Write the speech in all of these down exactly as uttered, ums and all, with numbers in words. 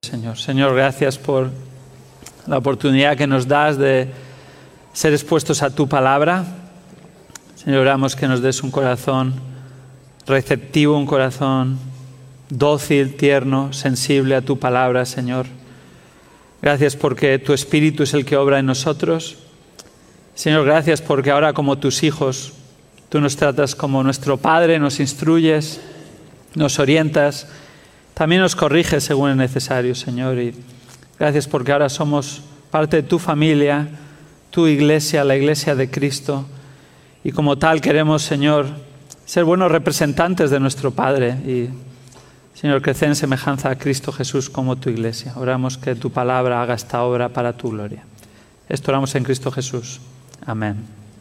Señor. Señor, gracias por la oportunidad que nos das de ser expuestos a tu palabra. Señor, oramos que nos des un corazón receptivo, un corazón dócil, tierno, sensible a tu palabra, Señor. Gracias porque tu Espíritu es el que obra en nosotros. Señor, gracias porque ahora como tus hijos, tú nos tratas como nuestro Padre, nos instruyes, nos orientas, también nos corriges según es necesario, Señor. Y gracias porque ahora somos parte de tu familia, tu iglesia, la iglesia de Cristo. Y como tal queremos, Señor, ser buenos representantes de nuestro Padre y, Señor, crecer en semejanza a Cristo Jesús como tu iglesia. Oramos que tu palabra haga esta obra para tu gloria. Esto oramos en Cristo Jesús. Amén.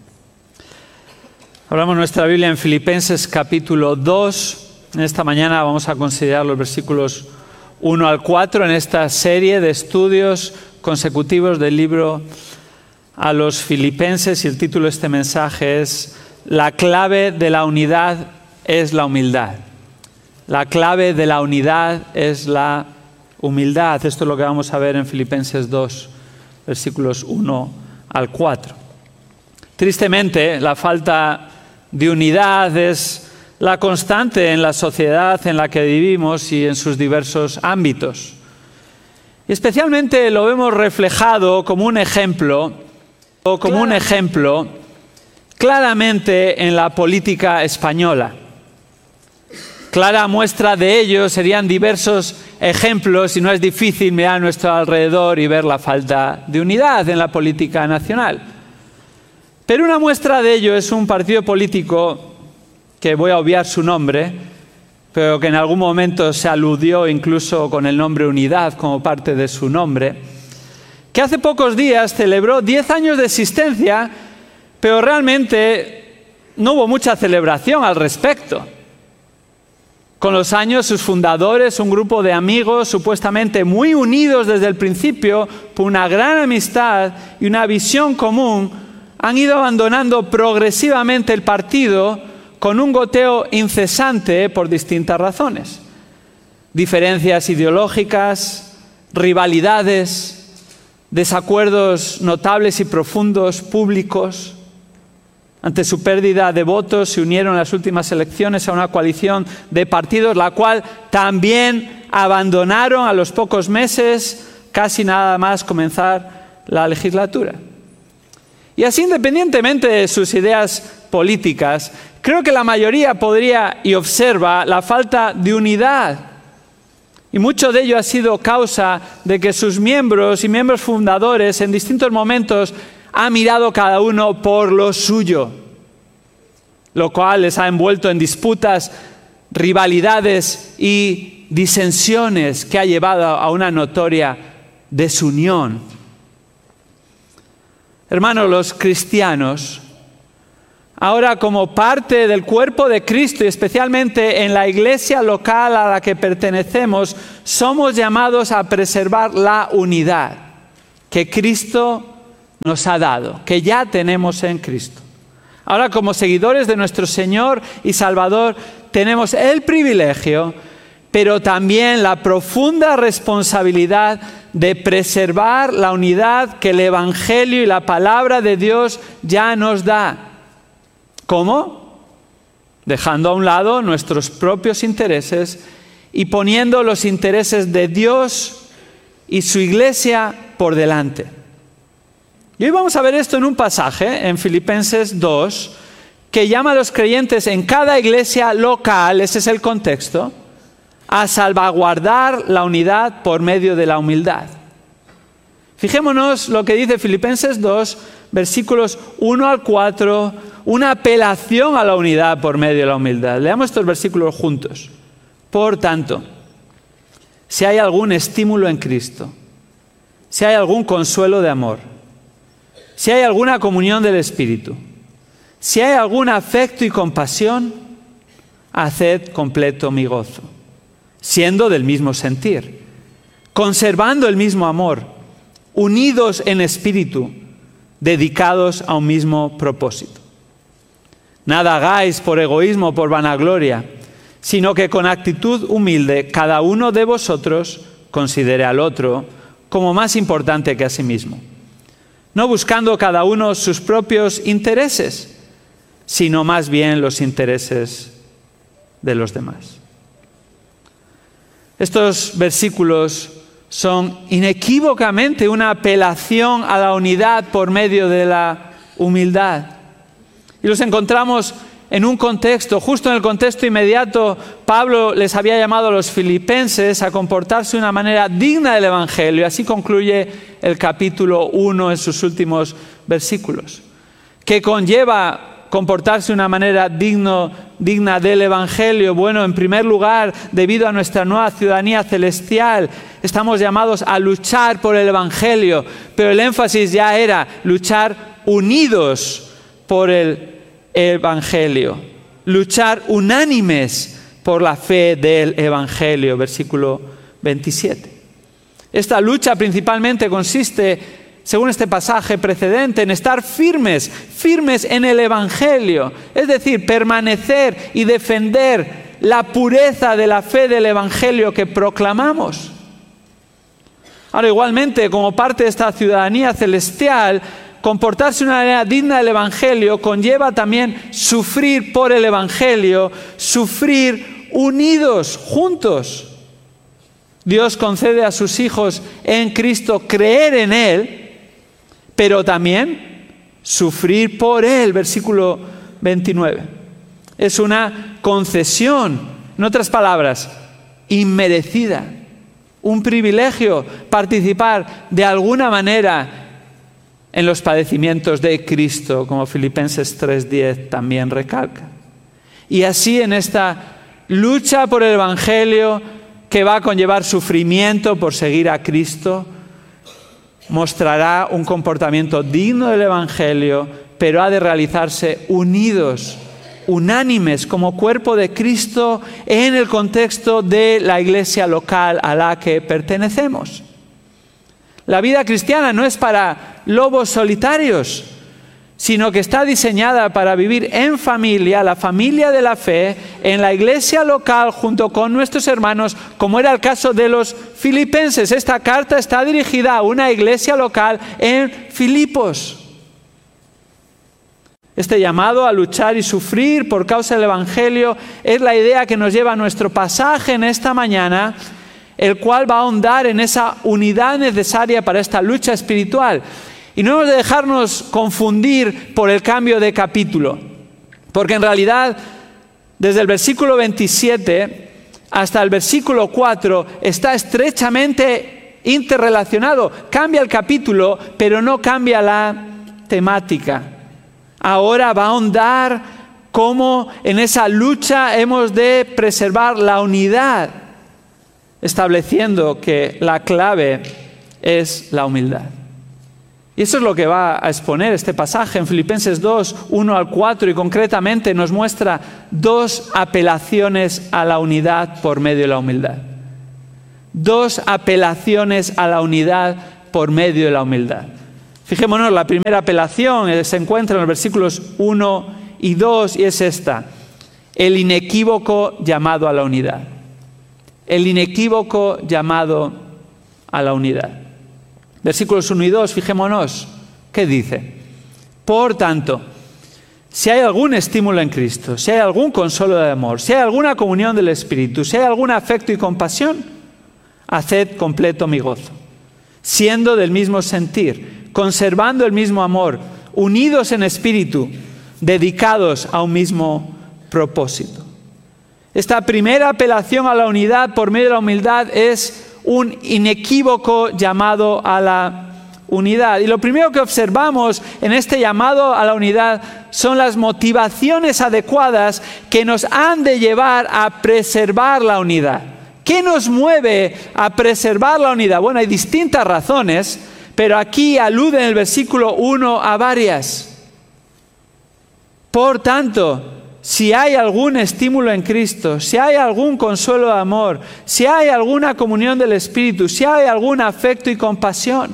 Hablamos nuestra Biblia en Filipenses capítulo dos. En esta mañana vamos a considerar los versículos uno al cuatro en esta serie de estudios consecutivos del libro a los Filipenses, y el título de este mensaje es La clave de la unidad es la humildad. La clave de la unidad es la humildad. Esto es lo que vamos a ver en Filipenses dos, versículos uno al cuatro. Tristemente, la falta de unidad es la constante en la sociedad en la que vivimos y en sus diversos ámbitos. Y especialmente lo vemos reflejado como un ejemplo, o como un ejemplo claramente en la política española. Clara muestra de ello serían diversos ejemplos, y no es difícil mirar a nuestro alrededor y ver la falta de unidad en la política nacional. Pero una muestra de ello es un partido político que voy a obviar su nombre, pero que en algún momento se aludió incluso con el nombre Unidad como parte de su nombre, que hace pocos días celebró diez años de existencia, pero realmente no hubo mucha celebración al respecto. Con los años, sus fundadores, un grupo de amigos supuestamente muy unidos desde el principio por una gran amistad y una visión común, han ido abandonando progresivamente el partido con un goteo incesante por distintas razones. Diferencias ideológicas, rivalidades, desacuerdos notables y profundos públicos. Ante su pérdida de votos se unieron en las últimas elecciones a una coalición de partidos, la cual también abandonaron a los pocos meses, casi nada más comenzar la legislatura. Y así, independientemente de sus ideas políticas, creo que la mayoría podría y observa la falta de unidad. Y mucho de ello ha sido causa de que sus miembros y miembros fundadores en distintos momentos han mirado cada uno por lo suyo, lo cual les ha envuelto en disputas, rivalidades y disensiones que ha llevado a una notoria desunión. Hermanos, los cristianos, ahora como parte del cuerpo de Cristo y especialmente en la iglesia local a la que pertenecemos, somos llamados a preservar la unidad que Cristo nos ha dado, que ya tenemos en Cristo. Ahora, como seguidores de nuestro Señor y Salvador, tenemos el privilegio, pero también la profunda responsabilidad de preservar la unidad que el Evangelio y la palabra de Dios ya nos da. ¿Cómo? Dejando a un lado nuestros propios intereses y poniendo los intereses de Dios y su iglesia por delante. Y hoy vamos a ver esto en un pasaje, en Filipenses dos, que llama a los creyentes en cada iglesia local, ese es el contexto, a salvaguardar la unidad por medio de la humildad. Fijémonos lo que dice Filipenses dos, versículos uno al cuatro, una apelación a la unidad por medio de la humildad. Leamos estos versículos juntos. Por tanto, si hay algún estímulo en Cristo, si hay algún consuelo de amor, si hay alguna comunión del Espíritu, si hay algún afecto y compasión, haced completo mi gozo, siendo del mismo sentir, conservando el mismo amor, unidos en espíritu, dedicados a un mismo propósito. Nada hagáis por egoísmo o por vanagloria, sino que con actitud humilde cada uno de vosotros considere al otro como más importante que a sí mismo, no buscando cada uno sus propios intereses, sino más bien los intereses de los demás. Estos versículos son inequívocamente una apelación a la unidad por medio de la humildad. Y los encontramos en un contexto, justo en el contexto inmediato. Pablo les había llamado a los filipenses a comportarse de una manera digna del Evangelio. Así concluye el capítulo uno en sus últimos versículos. ¿Qué conlleva comportarse de una manera digno, digna del Evangelio? Bueno, en primer lugar, debido a nuestra nueva ciudadanía celestial, estamos llamados a luchar por el Evangelio, pero el énfasis ya era luchar unidos por el Evangelio, luchar unánimes por la fe del Evangelio, versículo veintisiete. Esta lucha principalmente consiste, según este pasaje precedente, en estar firmes, firmes en el Evangelio, es decir, permanecer y defender la pureza de la fe del Evangelio que proclamamos. Ahora, igualmente, como parte de esta ciudadanía celestial, comportarse de una manera digna del Evangelio conlleva también sufrir por el Evangelio, sufrir unidos, juntos. Dios concede a sus hijos en Cristo creer en Él, pero también sufrir por Él, versículo veintinueve. Es una concesión, en otras palabras, inmerecida, un privilegio participar de alguna manera en los padecimientos de Cristo, como Filipenses tres diez también recalca. Y así en esta lucha por el Evangelio, que va a conllevar sufrimiento por seguir a Cristo, mostrará un comportamiento digno del Evangelio, pero ha de realizarse unidos, unánimes, como cuerpo de Cristo en el contexto de la iglesia local a la que pertenecemos. La vida cristiana no es para lobos solitarios, sino que está diseñada para vivir en familia, la familia de la fe, en la iglesia local junto con nuestros hermanos, como era el caso de los filipenses. Esta carta está dirigida a una iglesia local en Filipos. Este llamado a luchar y sufrir por causa del Evangelio es la idea que nos lleva a nuestro pasaje en esta mañana, el cual va a ahondar en esa unidad necesaria para esta lucha espiritual. Y no hemos de dejarnos confundir por el cambio de capítulo, porque en realidad desde el versículo veintisiete hasta el versículo cuatro está estrechamente interrelacionado. Cambia el capítulo, pero no cambia la temática. Ahora va a ahondar cómo en esa lucha hemos de preservar la unidad, estableciendo que la clave es la humildad. Y eso es lo que va a exponer este pasaje en Filipenses dos, uno al cuatro, y concretamente nos muestra dos apelaciones a la unidad por medio de la humildad. Dos apelaciones a la unidad por medio de la humildad. Fijémonos, la primera apelación se encuentra en los versículos uno y dos y es esta: el inequívoco llamado a la unidad. El inequívoco llamado a la unidad. Versículos uno y dos, fijémonos, ¿qué dice? Por tanto, si hay algún estímulo en Cristo, si hay algún consuelo de amor, si hay alguna comunión del Espíritu, si hay algún afecto y compasión, haced completo mi gozo, siendo del mismo sentir, conservando el mismo amor, unidos en espíritu, dedicados a un mismo propósito. Esta primera apelación a la unidad por medio de la humildad es un inequívoco llamado a la unidad. Y lo primero que observamos en este llamado a la unidad son las motivaciones adecuadas que nos han de llevar a preservar la unidad. ¿Qué nos mueve a preservar la unidad? Bueno, hay distintas razones, pero aquí alude en el versículo uno a varias. Por tanto, si hay algún estímulo en Cristo, si hay algún consuelo de amor, si hay alguna comunión del Espíritu, si hay algún afecto y compasión.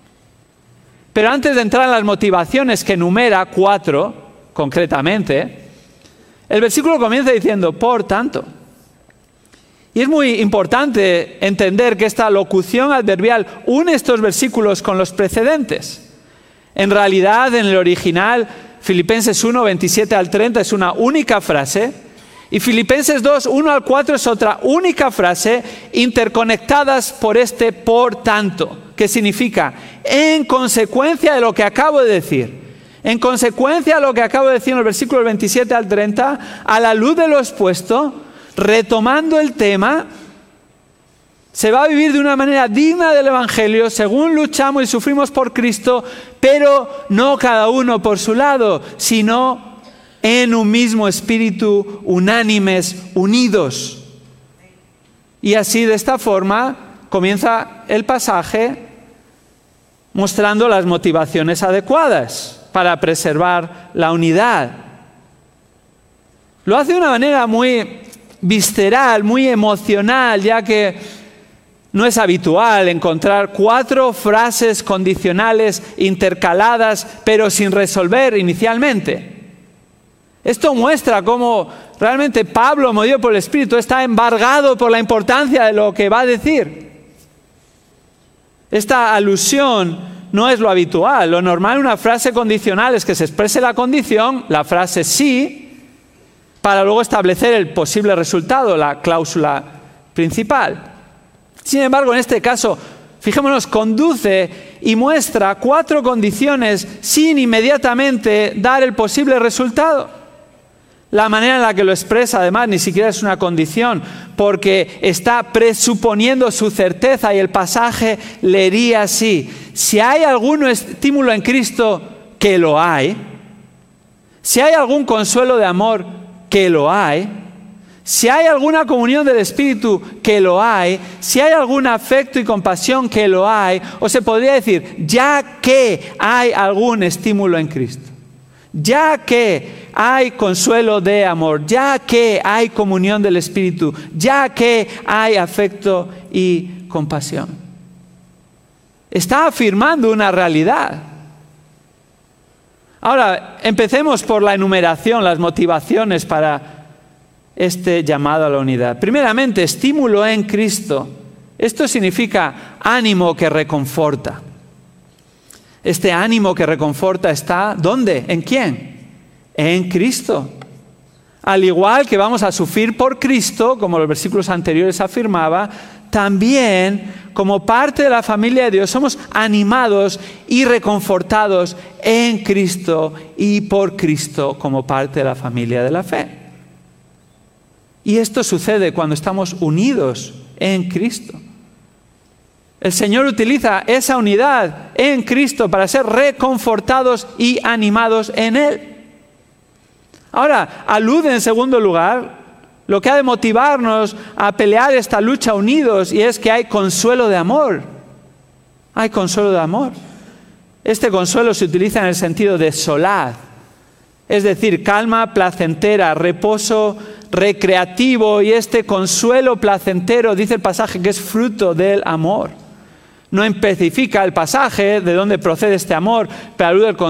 Pero antes de entrar en las motivaciones que enumera cuatro, concretamente, el versículo comienza diciendo, por tanto. Y es muy importante entender que esta locución adverbial une estos versículos con los precedentes. En realidad, en el original, Filipenses uno, veintisiete al treinta es una única frase, y Filipenses dos, uno al cuatro es otra única frase, interconectadas por este por tanto, que significa en consecuencia de lo que acabo de decir. En consecuencia de lo que acabo de decir en los versículos veintisiete al treinta, a la luz de lo expuesto, retomando el tema, se va a vivir de una manera digna del Evangelio, según luchamos y sufrimos por Cristo, pero no cada uno por su lado, sino en un mismo espíritu, unánimes, unidos. Y así, de esta forma, comienza el pasaje mostrando las motivaciones adecuadas para preservar la unidad. Lo hace de una manera muy visceral, muy emocional, ya que no es habitual encontrar cuatro frases condicionales intercaladas, pero sin resolver inicialmente. Esto muestra cómo realmente Pablo, movido por el Espíritu, está embargado por la importancia de lo que va a decir. Esta alusión no es lo habitual. Lo normal en una frase condicional es que se exprese la condición, la frase sí, para luego establecer el posible resultado, la cláusula principal. Sin embargo, en este caso, fijémonos, conduce y muestra cuatro condiciones sin inmediatamente dar el posible resultado. La manera en la que lo expresa, además, ni siquiera es una condición, porque está presuponiendo su certeza, y el pasaje leería así: si hay algún estímulo en Cristo, que lo hay; si hay algún consuelo de amor, que lo hay; si hay alguna comunión del Espíritu, que lo hay; si hay algún afecto y compasión, que lo hay. O se podría decir, ya que hay algún estímulo en Cristo, ya que hay consuelo de amor, ya que hay comunión del Espíritu, ya que hay afecto y compasión. Está afirmando una realidad. Ahora, empecemos por la enumeración, las motivaciones para este llamado a la unidad. Primeramente, estímulo en Cristo. Esto significa ánimo que reconforta. Este ánimo que reconforta está, ¿dónde? ¿En quién? En Cristo. Al igual que vamos a sufrir por Cristo, como los versículos anteriores afirmaba, también como parte de la familia de Dios somos animados y reconfortados en Cristo y por Cristo como parte de la familia de la fe. Y esto sucede cuando estamos unidos en Cristo. El Señor utiliza esa unidad en Cristo para ser reconfortados y animados en Él. Ahora, alude en segundo lugar lo que ha de motivarnos a pelear esta lucha unidos, y es que hay consuelo de amor. Hay consuelo de amor. Este consuelo se utiliza en el sentido de solaz, es decir, calma placentera, reposo recreativo, y este consuelo placentero, dice el pasaje, que es fruto del amor. No especifica el pasaje de dónde procede este amor, pero alude al